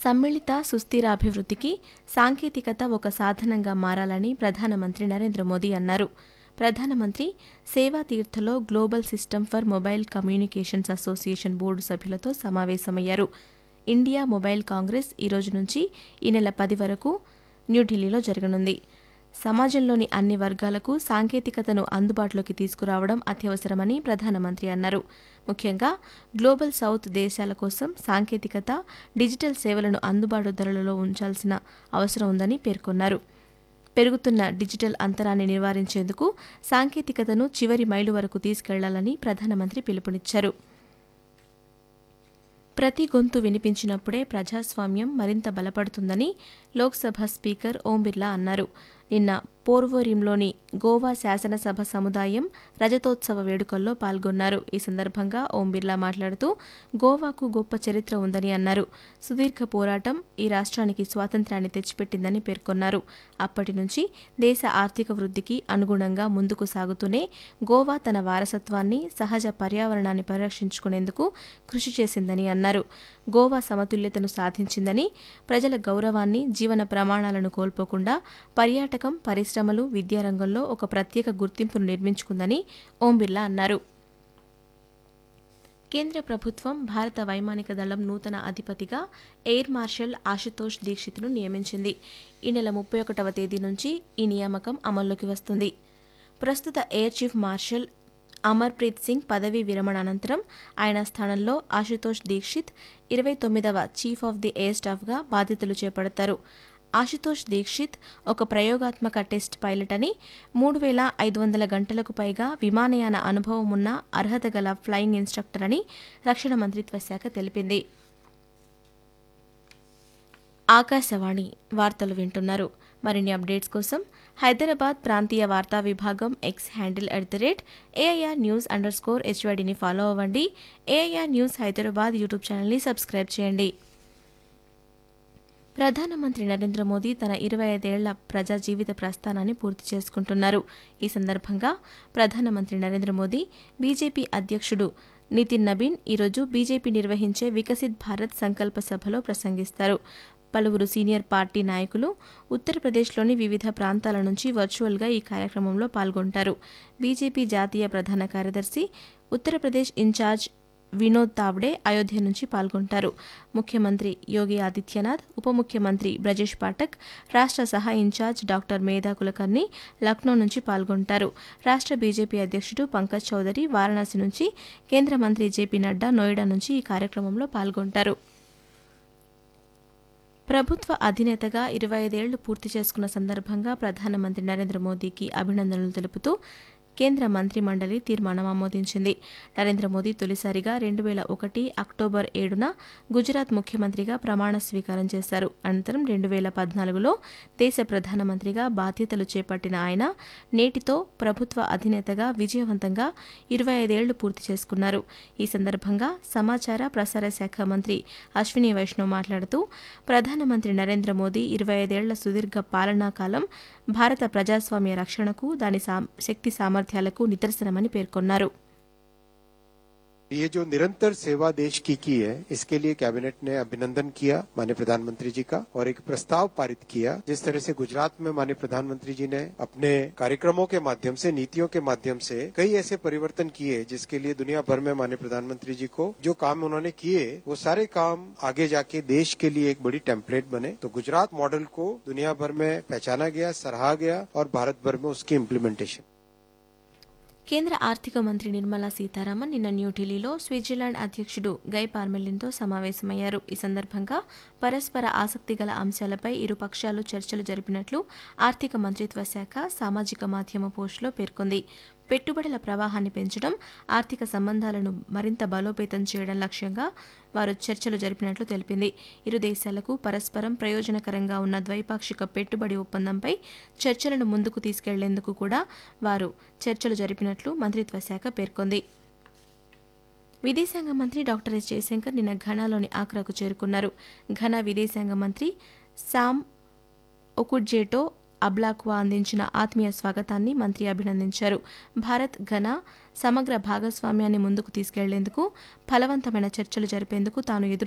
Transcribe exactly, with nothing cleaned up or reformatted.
సమ్మిళిత సుస్థిరాభివృద్ధికి సాంకేతికత ఒక సాధనంగా మారాలని ప్రధానమంత్రి నరేంద్ర మోదీ అన్నారు. ప్రధానమంత్రి సేవాతీర్థలో global system for mobile communications association board సభ్యులతో సమావేశమయ్యారు. ఇండియా మొబైల్ కాంగ్రెస్ ఈ రోజు నుంచి ఈ నెల పది వరకు న్యూఢిల్లీలో జరగనుంది. సమాజంలోని అన్ని వర్గాలకు సాంకేతికతను అందుబాటులోకి తీసుకురావడం అత్యవసరమని ప్రధానమంత్రి అన్నారు. ముఖ్యంగా గ్లోబల్ సౌత్ దేశాల కోసం సాంకేతికత, డిజిటల్ సేవలను అందుబాటు ధరలలో ఉంచాల్సిన అవసరం ఉందని పేర్కొన్నారు. పెరుగుతున్న డిజిటల్ అంతరాన్ని నివారించేందుకు సాంకేతికతను చివరి మైలు వరకు తీసుకెళ్లాలని ప్రధానమంత్రి పిలుపునిచ్చారు. ప్రతి గొంతు వినిపించినప్పుడే ప్రజాస్వామ్యం మరింత బలపడుతుందని లోక్సభ స్పీకర్ ఓం బిర్లా అన్నారు. నిన్న పోర్వోరియంలోని గోవా శాసనసభ సముదాయం రజతోత్సవ వేడుకల్లో పాల్గొన్నారు. ఈ సందర్భంగా ఓం బిర్లా మాట్లాడుతూ గోవాకు గొప్ప చరిత్ర ఉందని అన్నారు. సుదీర్ఘ పోరాటం ఈ రాష్ట్రానికి స్వాతంత్ర్యాన్ని తెచ్చిపెట్టిందని పేర్కొన్నారు. అప్పటి నుంచి దేశ ఆర్థిక వృద్ధికి అనుగుణంగా ముందుకు సాగుతూనే గోవా తన వారసత్వాన్ని, సహజ పర్యావరణాన్ని పరిరక్షించుకునేందుకు కృషి చేసిందని అన్నారు. గోవా సమతుల్యతను సాధించిందని, ప్రజల గౌరవాన్ని, జీవన ప్రమాణాలను కోల్పోకుండా పర్యాటకం, పరిశ్రమలు, విద్యారంగంలో ఒక ప్రత్యేక గుర్తింపును నిర్మించుకుందని ఓం బిర్లా అన్నారు. కేంద్ర ప్రభుత్వం భారత వైమానిక దళం నూతన అధిపతిగా ఎయిర్ మార్షల్ ఆశుతోష్ దీక్షిత్ను నియమించింది. ఈ నెల ముప్పై ఒకటవ తేదీ నుంచి ఈ నియామకం అమల్లోకి వస్తుంది. ప్రస్తుత air chief marshal Amarpreet Singh పదవీ విరమణ అనంతరం ఆయన స్థానంలో ఆశుతోష్ దీక్షిత్ ఇరవై తొమ్మిదవ చీఫ్ ఆఫ్ ది ఎయిర్ స్టాఫ్గా బాధ్యతలు చేపడతారు. ఆశుతోష్ దీక్షిత్ ఒక ప్రయోగాత్మక టెస్ట్ పైలట్ అని, మూడు వేల ఐదు వందల గంటలకు పైగా విమానయాన అనుభవం ఉన్న అర్హత గల ఫ్లయింగ్ ఇన్స్ట్రక్టర్ అని రక్షణ మంత్రిత్వ శాఖ తెలిపింది. ఆకాశవాణి వార్తలు వింటున్నారు. మరిన్ని అప్డేట్స్ కోసం హైదరాబాద్ ప్రాంతీయ వార్తా విభాగం X handle at the rate AIR news under score హెచ్వైడిని follow అవ్వండి. ఏఐఆర్ న్యూస్ హైదరాబాద్ యూట్యూబ్ ఛానల్ని సబ్స్క్రైబ్ చేయండి. ప్రధానమంత్రి నరేంద్ర మోదీ తన ఇరవై ఐదేళ్ల ప్రజా జీవిత ప్రస్థానాన్ని పూర్తి చేసుకుంటున్నారు. ఈ సందర్భంగా ప్రధానమంత్రి నరేంద్ర మోదీ, బీజేపీ అధ్యక్షుడు నితిన్ నబీన్ ఈరోజు బీజేపీ నిర్వహించే వికసిత్ భారత్ సంకల్ప సభలో ప్రసంగిస్తారు. పలువురు సీనియర్ పార్టీ నాయకులు ఉత్తరప్రదేశ్లోని వివిధ ప్రాంతాల నుంచి వర్చువల్గా ఈ కార్యక్రమంలో పాల్గొంటారు. బీజేపీ జాతీయ ప్రధాన కార్యదర్శి, ఉత్తరప్రదేశ్ ఇన్ఛార్జ్ వినోద్ తావ్డే అయోధ్య నుంచి పాల్గొంటారు. ముఖ్యమంత్రి యోగి ఆదిత్యనాథ్, ఉప ముఖ్యమంత్రి బ్రజేష్ పాఠక్, రాష్ట్ర సహా ఇన్ఛార్జ్ డాక్టర్ మేధా కులకర్ణి లక్నో నుంచి పాల్గొంటారు. రాష్ట్ర బీజేపీ అధ్యక్షుడు పంకజ్ చౌదరి వారణాసి నుంచి, కేంద్ర మంత్రి జేపీ నడ్డా నోయిడా నుంచి ఈ కార్యక్రమంలో పాల్గొంటారు. ప్రభుత్వ అధినేతగా ఇరవై ఐదేళ్లు పూర్తి చేసుకున్న సందర్భంగా ప్రధానమంత్రి నరేంద్ర మోదీకి అభినందనలు తెలుపుతూ కేంద్ర మంత్రి మండలి తీర్మానం ఆమోదించింది. నరేంద్ర మోదీ తొలిసారిగా రెండు వేల ఒకటి అక్టోబర్ ఏడున గుజరాత్ ముఖ్యమంత్రిగా ప్రమాణ స్వీకారం చేశారు. అనంతరం రెండు వేల పద్నాలుగులో దేశ ప్రధానమంత్రిగా బాధ్యతలు చేపట్టిన ఆయన నేటితో ప్రభుత్వ అధినేతగా విజయవంతంగా ఇరవై ఐదేళ్లు పూర్తి చేసుకున్నారు. ఈ సందర్భంగా సమాచార ప్రసార శాఖ మంత్రి అశ్విని వైష్ణవ్ మాట్లాడుతూ ప్రధానమంత్రి నరేంద్ర మోదీ ఇరవై ఐదేళ్ల సుదీర్ఘ పాలనా కాలం భారత ప్రజాస్వామ్య రక్షణకు, దాని శక్తి సామర్థ్యాలకు నిదర్శనమని పేర్కొన్నారు. ये जो निरंतर सेवा देश की की है, इसके लिए कैबिनेट ने अभिनंदन किया माननीय प्रधानमंत्री जी का और एक प्रस्ताव पारित किया। जिस तरह से गुजरात में माननीय प्रधानमंत्री जी ने अपने कार्यक्रमों के माध्यम से, नीतियों के माध्यम से कई ऐसे परिवर्तन किए जिसके लिए दुनिया भर में माननीय प्रधानमंत्री जी को जो काम उन्होंने किए वो सारे काम आगे जाके देश के लिए एक बड़ी टेम्पलेट बने। तो गुजरात मॉडल को दुनिया भर में पहचाना गया, सराहा गया और भारत भर में उसकी इम्प्लीमेंटेशन। కేంద్ర ఆర్థిక మంత్రి నిర్మలా సీతారామన్ నిన్న న్యూఢిల్లీలో స్విట్జర్లాండ్ అధ్యక్షుడు గై పార్మెలిన్తో సమావేశమయ్యారు. ఈ సందర్భంగా పరస్పర ఆసక్తి గల అంశాలపై ఇరు పక్షాలు చర్చలు జరిపినట్లు ఆర్థిక మంత్రిత్వ శాఖ సామాజిక మాధ్యమ పోస్టులో పేర్కొంది. పెట్టుబడుల ప్రవాహాన్ని పెంచడం, ఆర్థిక సంబంధాలను మరింత బలోపేతం చేయడం లక్ష్యంగా వారు చర్చలు జరిపినట్లు తెలిపింది. ఇరు దేశాలకు పరస్పరం ప్రయోజనకరంగా ఉన్న ద్వైపాక్షిక పెట్టుబడి ఒప్పందంపై చర్చలను ముందుకు తీసుకెళ్లేందుకు కూడా వారు చర్చలు జరిపినట్లు మంత్రిత్వ శాఖ పేర్కొంది. విదేశాంగ మంత్రి డాక్టర్ ఎస్ జయశంకర్ నిన్న ఘనాలోని ఆక్రాకు చేరుకున్నారు. ఘనా విదేశాంగ మంత్రి సామ్ ఒకుడ్జేటో అబ్లాక్వా అందించిన ఆత్మీయ స్వాగతాన్ని మంత్రి అభినందించారు. భారత్ ఘనా సమగ్ర భాగస్వామ్యాన్ని ముందుకు తీసుకెళ్లేందుకు, ఫలవంతమైన చర్చలు జరిపేందుకు తాను ఎదురు